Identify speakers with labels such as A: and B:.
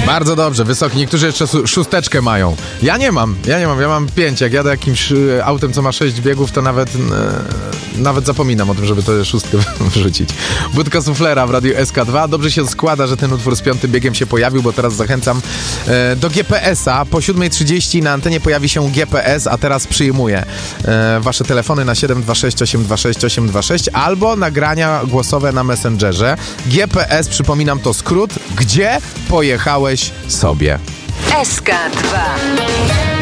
A: Bardzo dobrze, wysoki. Niektórzy jeszcze szósteczkę mają. Ja nie mam, ja mam 5. Jak jadę jakimś autem, co ma 6 biegów, to nawet zapominam o tym, żeby to szóstkę wrzucić. Budka Suflera w Radiu SK2. Dobrze się składa, że ten utwór z 5. biegiem się pojawił, bo teraz zachęcam do GPS-a. Po 7:30 na antenie pojawi się GPS, a teraz przyjmuję wasze telefony na 726 826 826 albo nagrania głosowe na Messengerze. GPS, przypominam, to skrót. Gdzie pojechałeś sobie?
B: SK2